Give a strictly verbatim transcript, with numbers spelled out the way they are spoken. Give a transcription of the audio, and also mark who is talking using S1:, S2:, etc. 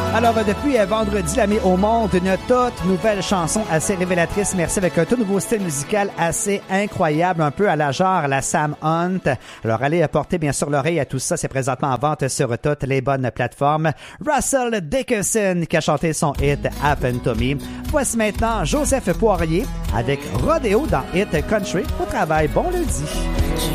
S1: Alors, depuis vendredi, l'a mis au monde une toute nouvelle chanson assez révélatrice. Merci, avec un tout nouveau style musical assez incroyable, un peu à la genre la Sam Hunt. Alors, allez porter bien sûr l'oreille à tout ça. C'est présentement en vente sur toutes les bonnes plateformes. Russell Dickerson qui a chanté son hit Happen to Me. Voici maintenant Joseph Poirier avec Rodeo dans Hit Country. Au travail, bon lundi.